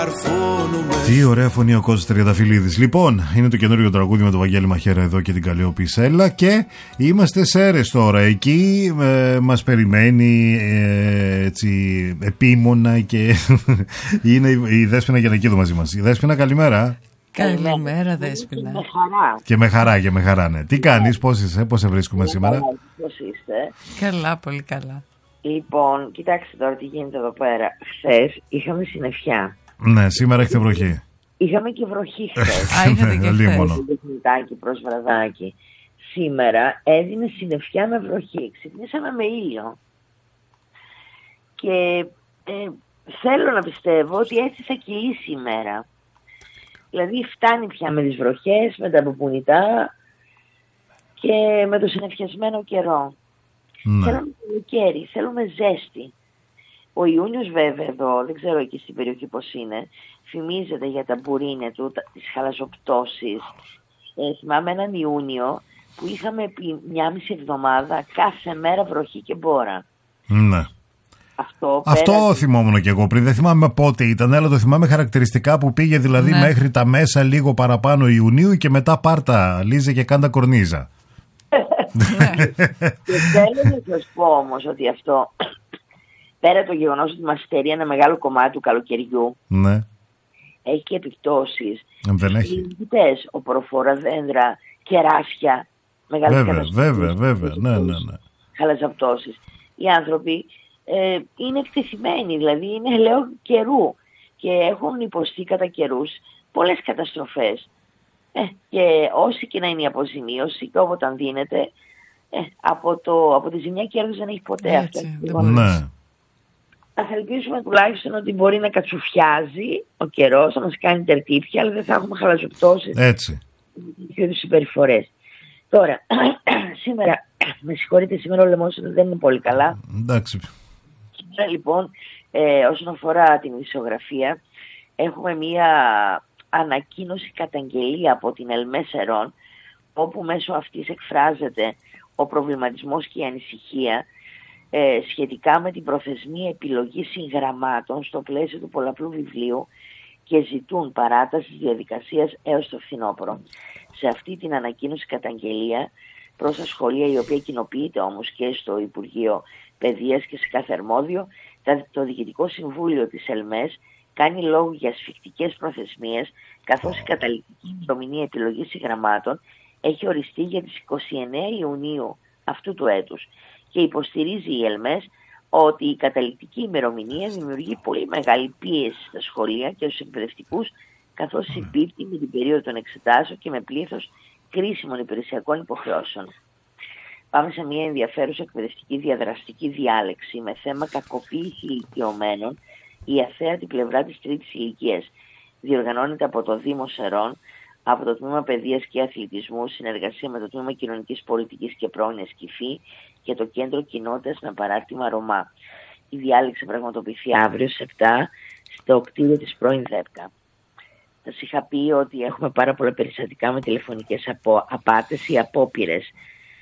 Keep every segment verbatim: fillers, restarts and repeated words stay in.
Τι ωραία φωνή ο Κώστας Τριανταφυλλίδης. Λοιπόν, είναι το καινούριο τραγούδι με τον Βαγγέλη Μαχαίρα εδώ και την Καλλιόπη Σέλα και είμαστε σε Σέρρες τώρα. Εκεί ε, μας περιμένει ε, έτσι επίμονα και είναι η Δέσποινα Γιαννακίδου μαζί μας. Η Δέσποινα, καλημέρα. Καλημέρα, Δέσποινα. Με χαρά. Και με χαρά και με χαρά, ναι. Τι κάνεις, πώς είσαι, πώς σε βρίσκουμε σήμερα? Πώς είστε? Καλά, πολύ καλά. Λοιπόν, κοιτάξτε τώρα τι γίνεται εδώ πέρα. Χθες είχαμε συννεφιά. Ναι, σήμερα έχετε βροχή. Είχαμε και βροχή χθες. Α, είχατε και χθες. Δεσμητάκι προς βραδάκι. Σήμερα έδινε συννεφιά με βροχή. Ξυπνήσαμε με ήλιο. Και ε, θέλω να πιστεύω ότι έτσι θα κυλήσει η μέρα. Δηλαδή φτάνει πια με τις βροχές, με τα μπουμπουνιτά και με το συννεφιασμένο καιρό. Ναι. Θέλουμε καλοκαίρι, θέλουμε ζέστη. Ο Ιούνιος βέβαια εδώ, δεν ξέρω εκεί στην περιοχή πώς είναι, φημίζεται για τα μπουρίνια του, τις χαλαζοπτώσεις. Ε, θυμάμαι έναν Ιούνιο που είχαμε επί μια μισή εβδομάδα κάθε μέρα βροχή και μπόρα. Ναι. Αυτό, Αυτό πέρα... θυμόμουν και εγώ πριν. Δεν θυμάμαι πότε ήταν, αλλά το θυμάμαι χαρακτηριστικά που πήγε δηλαδή ναι. μέχρι τα μέσα λίγο παραπάνω Ιουνίου και μετά πάρτα Λίζε και κάντα κορνίζα. Και θέλω να σας πω όμως ότι αυτό, πέρα το γεγονός ότι μας στερεί ένα μεγάλο κομμάτι του καλοκαιριού, ναι. έχει και επιπτώσεις. Δεν έχει. Οποροφόρα δέντρα, κεράσια, μεγάλες βέβαια, καταστροφές. Βέβαια, βέβαια, ναι, ναι, ναι. Χαλαζαπτώσεις. Οι άνθρωποι ε, είναι εκτεθειμένοι, δηλαδή είναι λέω καιρού και έχουν υποστεί κατά καιρούς πολλές καταστροφές. Ε, και όση και να είναι η αποζημίωση και όταν δίνεται, ε, από, το, από τη ζημιά κέρδος δεν έχει ποτέ έτσι, αυτό. Ναι. Ας ελπίσουμε τουλάχιστον ότι μπορεί να κατσουφιάζει ο καιρός, να μας κάνει τερτύπια, αλλά δεν θα έχουμε χαλαζοπτώσεις. Έτσι. Και τις συμπεριφορές. Τώρα, σήμερα, με συγχωρείτε, σήμερα ο λαιμός δεν είναι πολύ καλά. Εντάξει. Σήμερα λοιπόν, ε, όσον αφορά την ισογραφία, έχουμε μία ανακοίνωση καταγγελία από την ΕΛΜΕ Σερών, όπου μέσω αυτής εκφράζεται ο προβληματισμός και η ανησυχία ε, σχετικά με την προθεσμία επιλογής συγγραμμάτων στο πλαίσιο του πολλαπλού βιβλίου και ζητούν παράταση της διαδικασίας έως το φθινόπωρο. Σε αυτή την ανακοίνωση καταγγελία προς τα σχολεία, η οποία κοινοποιείται όμως και στο Υπουργείο Παιδείας και σε κάθε αρμόδιο, το Διοικητικό Συμβούλιο της ΕΛΜΕΣ κάνει λόγο για ασφικτικές προθεσμίες, καθώς η καταληκτική ημερομηνία επιλογής συγγραμμάτων έχει οριστεί για τις εικοστή ενάτη Ιουνίου αυτού του έτους και υποστηρίζει η ΕΛΜΕΣ ότι η καταληκτική ημερομηνία δημιουργεί πολύ μεγάλη πίεση στα σχολεία και στους εκπαιδευτικούς, καθώς συμπίπτει με την περίοδο των εξετάσεων και με πλήθος κρίσιμων υπηρεσιακών υποχρεώσεων. Πάμε σε μια ενδιαφέρουσα εκπαιδευτική διαδραστική διάλεξη με θέμα κακοποίηση ηλικιωμένων, η αθέατη πλευρά της τρίτης ηλικίας. Διοργανώνεται από το Δήμο Σερών, από το Τμήμα Παιδείας και Αθλητισμού, συνεργασία με το Τμήμα Κοινωνικής Πολιτικής και Πρόνοιας Κηφή και το Κέντρο Κοινότητας με παράρτημα Ρωμά. Η διάλεξη πραγματοποιηθεί αύριο σε επτά στο κτίριο της πρώην ΔΕΠΚΑ. Θα σας είχα πει ότι έχουμε πάρα πολλά περιστατικά με τηλεφωνικές απο, απάτες ή απόπειρες.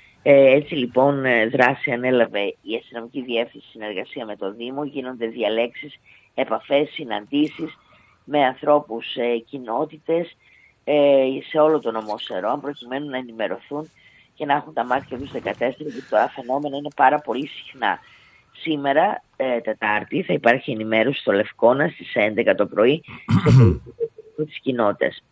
Ε, έτσι λοιπόν δράση ανέλαβε η αστυνομική διεύθυνση συνεργασία με το Δήμο, γίνονται διαλέξεις, επαφές, συναντήσεις με ανθρώπους, ε, κοινότητες ε, σε όλο το νομό Σερών, προκειμένου να ενημερωθούν και να έχουν τα μάτια τους δεκατέσσερα, γιατί τα φαινόμενα είναι πάρα πολύ συχνά. Σήμερα, ε, Τετάρτη, θα υπάρχει ενημέρωση στο Λευκώνα στις έντεκα το πρωί σε τις κοινότητες.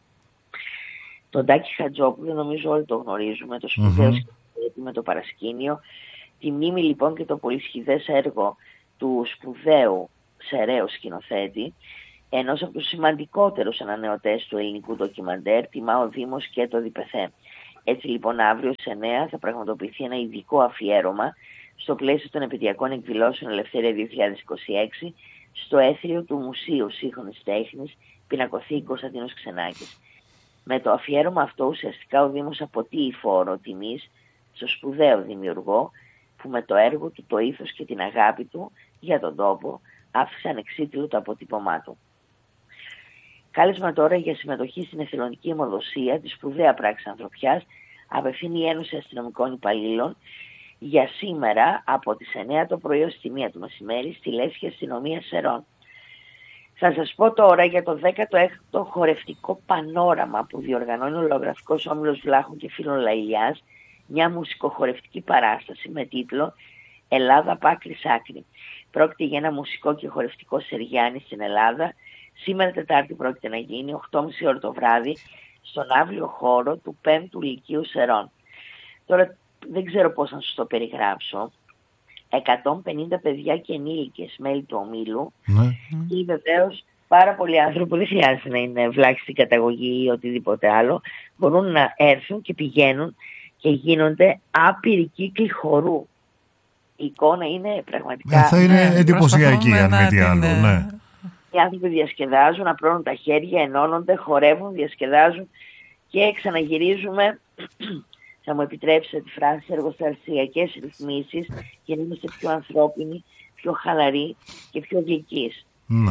Τον Τάκη Χατζόπουλο νομίζω όλοι το γνωρίζουμε, το σπουδαίο mm-hmm. με το παρασκήνιο. Τη μνήμη λοιπόν και το πολυσχηδές έργο του σπουδαίου Σεραίου σκηνοθέτη, ενός από τους σημαντικότερους ανανεωτές του ελληνικού ντοκιμαντέρ, τιμά ο Δήμος και το ΔΙΠΕΘΕ. Έτσι λοιπόν αύριο σε εννιά θα πραγματοποιηθεί ένα ειδικό αφιέρωμα στο πλαίσιο των επαιτειακών εκδηλώσεων Ελευθερία δύο χιλιάδες είκοσι έξι στο έθριο του Μουσείου Σύγχρονης Τέχνης Πινακοθήκη Κωνσταντίνος Ξενάκης. Με το αφιέρωμα αυτό ουσιαστικά ο Δήμος αποτείει φόρο τιμής στο σπουδαίο δημιουργό που με το έργο του, το ήθος και την αγάπη του για τον τόπο άφησε ανεξίτηλο το αποτύπωμά του. Κάλεσμα τώρα για συμμετοχή στην εθελοντική αιμοδοσία της σπουδαία πράξη ανθρωπιάς απευθύνει η Ένωση Αστυνομικών Υπαλλήλων για σήμερα από τις εννιά το πρωί ως τη μία το μεσημέρι στη Λέσχη Αστυνομία Σερών. Θα σας πω τώρα για το δέκατο έκτο χορευτικό πανόραμα που διοργανώνει ο Λαογραφικός Όμιλος Βλάχων και Φίλων Λαϊλιάς, μια μουσικοχορευτική παράσταση με τίτλο «Ελλάδα από άκρη σ' άκρη». Πρόκειται για ένα μουσικό και χορευτικό σεριάνι στην Ελλάδα. Σήμερα Τετάρτη πρόκειται να γίνει, οκτώ και μισή ώρα το βράδυ, στον αύριο χώρο του πέμπτου Λυκείου Σερών. Τώρα δεν ξέρω πώς να σας το περιγράψω. εκατόν πενήντα παιδιά και ενήλικες μέλη του ομίλου, ναι. Και βεβαίως πάρα πολλοί άνθρωποι που δεν χρειάζεται να είναι βλάχοι στην καταγωγή ή οτιδήποτε άλλο, μπορούν να έρθουν και πηγαίνουν και γίνονται άπειροι κύκλοι χορού. Η εικόνα είναι πραγματικά... Θα είναι ναι, εντυπωσιακή αν μη τι άλλο, την... ναι. Οι άνθρωποι διασκεδάζουν, απλώνουν τα χέρια, ενώνονται, χορεύουν, διασκεδάζουν και ξαναγυρίζουμε, θα μου επιτρέψετε τη φράση, εργοστασιακές ρυθμίσεις για να είμαστε πιο ανθρώπινοι, πιο χαλαροί και πιο γλυκείς. Ναι.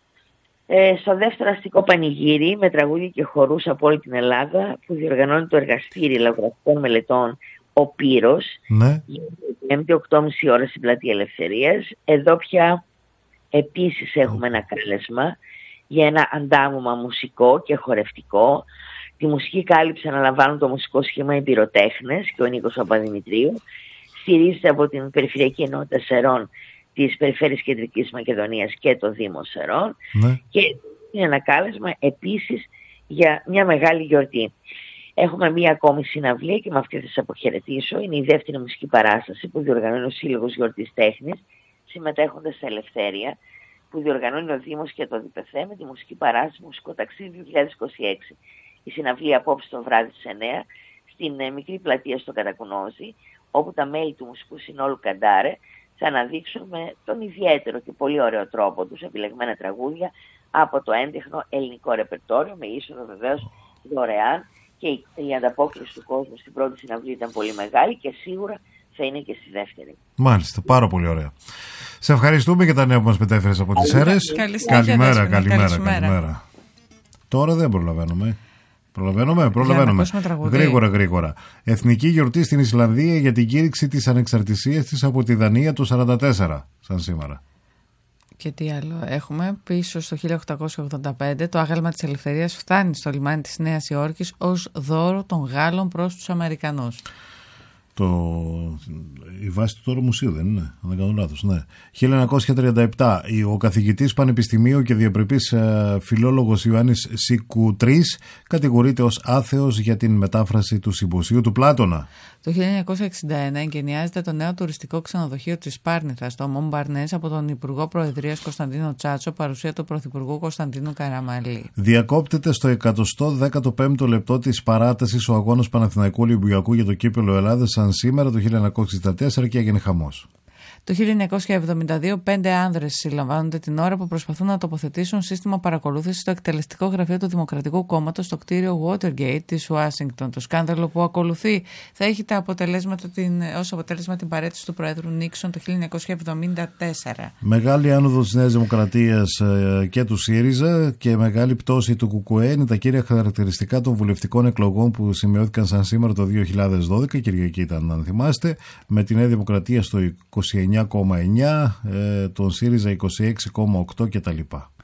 Ε, στο δεύτερο αστικό πανηγύρι με τραγούδια και χορούς από όλη την Ελλάδα που διοργανώνει το εργαστήρι λαογραφικών μελετών ο Πύρος, ναι. πέμπτη οκτώ και μισή ώρα στην Πλατεία Ελευθερίας. Εδώ πια επίσης έχουμε ένα κάλεσμα για ένα αντάμωμα μουσικό και χορευτικό. Τη μουσική κάλυψη αναλαμβάνουν το μουσικό σχήμα οι πυροτέχνες και ο Νίκος Παπαδημητρίου. Στηρίζεται από την Περιφερειακή Ενότητα Σερών της Περιφέρειας Κεντρικής Μακεδονίας και το Δήμο Σερών, ναι. Και είναι ένα κάλεσμα επίσης για μια μεγάλη γιορτή. Έχουμε μία ακόμη συναυλία και με αυτή θα σας αποχαιρετήσω. Είναι η δεύτερη μουσική παράσταση που διοργανώνει ο Σύλλογος Γιορτής Τέχνης, συμμετέχοντας στα Ελευθέρια, που διοργανώνει ο Δήμος και το ΔΠΘ με τη μουσική παράσταση Μουσικό Ταξίδι δύο χιλιάδες είκοσι έξι. Η συναυλία απόψε το βράδυ στις εννιά στην ε, μικρή πλατεία στο Κατακουνόζι, όπου τα μέλη του Μουσικού Συνόλου Καντάρε θα αναδείξουν με τον ιδιαίτερο και πολύ ωραίο τρόπο τους επιλεγμένα τραγούδια από το έντεχνο ελληνικό ρεπερτόριο, με είσοδο βεβαίως δωρεάν, και η, η ανταπόκριση του κόσμου στην πρώτη συναυλία ήταν πολύ μεγάλη και σίγουρα θα είναι και στη δεύτερη. Μάλιστα, πάρα πολύ ωραία. Σε ευχαριστούμε για τα νέα που μας μετέφερες από τις Σέρρες. Καλημέρα, καλημέρα, καλημέρα. Τώρα δεν προλαβαίνουμε. Προλαβαίνουμε, προλαβαίνουμε. Γρήγορα, γρήγορα. Εθνική γιορτή στην Ισλανδία για την κήρυξη της ανεξαρτησίας της από τη Δανία το χίλια οκτακόσια σαράντα τέσσερα, σαν σήμερα. Και τι άλλο έχουμε? Πίσω στο χίλια οκτακόσια ογδόντα πέντε το άγαλμα της ελευθερίας φτάνει στο λιμάνι της Νέας Υόρκης ως δώρο των Γάλλων προς τους Αμερικανούς. Το... Η βάση του τώρα μουσείου δεν είναι, αν δεν κάνω λάθος, ναι. χίλια εννιακόσια τριάντα επτά ο καθηγητής πανεπιστημίου και διαπρεπής ε, φιλόλογος Ιωάννης Σικουτρής κατηγορείται ως άθεος για την μετάφραση του συμποσίου του Πλάτωνα. Το χίλια εννιακόσια εξήντα ένα εγκαινιάζεται το νέο τουριστικό ξενοδοχείο της Σπάρνηθας, το Μομπαρνές, από τον Υπουργό Προεδρίας Κωνσταντίνο Τσάτσο, παρουσία του Πρωθυπουργού Κωνσταντίνου Καραμαλή. Διακόπτεται στο εκατόν δέκατο πέμπτο λεπτό της παράτασης ο αγώνας Παναθηναϊκού Ολυμπιακού για το κύπελλο Ελλάδας, σαν σήμερα το χίλια εννιακόσια εξήντα τέσσερα, και έγινε χαμός. Το χίλια εννιακόσια εβδομήντα δύο πέντε άνδρες συλλαμβάνονται την ώρα που προσπαθούν να τοποθετήσουν σύστημα παρακολούθησης στο εκτελεστικό γραφείο του Δημοκρατικού Κόμματος στο κτίριο Watergate της Ουάσιγκτον. Το σκάνδαλο που ακολουθεί θα έχει τα αποτελέσματα την, ως αποτέλεσμα την παραίτηση του Προέδρου Νίξον το χίλια εννιακόσια εβδομήντα τέσσερα. Μεγάλη άνοδο της Νέας Δημοκρατίας και του ΣΥΡΙΖΑ και μεγάλη πτώση του ΚΚΕ είναι τα κύρια χαρακτηριστικά των βουλευτικών εκλογών που σημειώθηκαν σαν σήμερα το δύο χιλιάδες δώδεκα. Κυριακή ήταν, αν θυμάστε, με τη Νέα Δημοκρατία στο είκοσι εννιά κόμμα εννιά, ε, τον ΣΥΡΙΖΑ είκοσι έξι κόμμα οκτώ κτλ.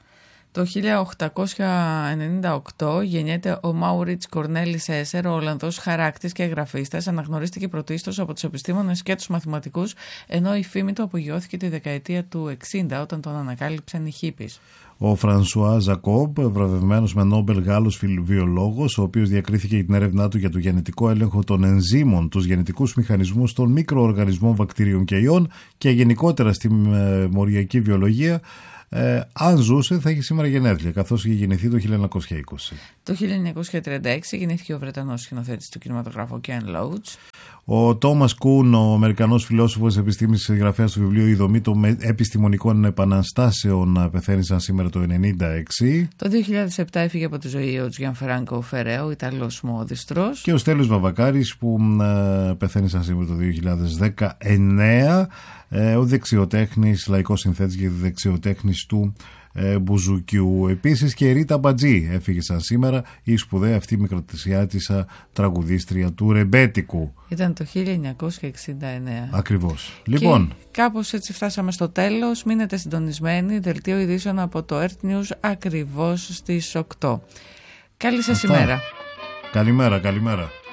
Το χίλια οκτακόσια ενενήντα οκτώ γεννιέται ο Μάουριτς Κορνέλης Έσερ, ο Ολλανδός χαράκτης και γραφίστας. Αναγνωρίστηκε πρωτίστως από τους επιστήμονες και τους μαθηματικούς, ενώ η φήμη του απογειώθηκε τη δεκαετία του εξήντα όταν τον ανακάλυψαν οι χίπης. Ο Φρανσουά Ζακόμπ, βραβευμένος με Νόμπελ Γάλλος βιολόγος, ο οποίος διακρίθηκε για την έρευνά του για το γενετικό έλεγχο των ενζύμων, τους γενετικούς μηχανισμούς των μικροοργανισμών, βακτηρίων και ιών και γενικότερα στη μοριακή βιολογία. Ε, αν ζούσε θα έχει σήμερα γενέθλια, καθώς είχε γεννηθεί το χίλια εννιακόσια είκοσι. Το χίλια εννιακόσια τριάντα έξι γεννήθηκε ο Βρετανός σκηνοθέτης του κινηματογράφου Κεν Λόουτς. Ο Τόμας Κούν, ο Αμερικανός φιλόσοφος επιστήμης, συγγραφέας του βιβλίου «Η δομή των επιστημονικών επαναστάσεων», πεθαίνει σαν σήμερα το χίλια εννιακόσια ενενήντα έξι. Το δύο χιλιάδες επτά έφυγε από τη ζωή ο Τζιανφράνκο Φερέο, Ιταλός μόδιστρος. Και ο Στέλιος Βαβακάρης, που πεθαίνει σαν σήμερα το δύο χιλιάδες δεκαεννέα, ο δεξιοτέχνης, λαϊκός συνθέτης και δεξιοτέχνης του ε, Μπουζουκιού. Επίσης και η Ρίτα Μπατζή έφυγε σαν σήμερα, η σπουδαία αυτή μικροτεσιάτισσα τραγουδίστρια του ρεμπέτικου. Ήταν το χίλια εννιακόσια εξήντα εννέα. Ακριβώς. Λοιπόν, και κάπως έτσι φτάσαμε στο τέλος. Μείνετε συντονισμένοι. Δελτίο ειδήσεων από το Earth News ακριβώς στις οκτώ. Καλή σας ημέρα. Καλημέρα, καλημέρα.